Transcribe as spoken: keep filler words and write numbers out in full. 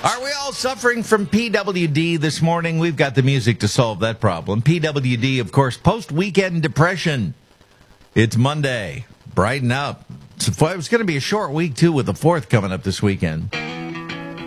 Are we all suffering from P W D this morning? We've got the music to solve that problem. P W D, of course, post-weekend depression. It's Monday. Brighten up. It's, it's going to be a short week, too, with the fourth coming up this weekend.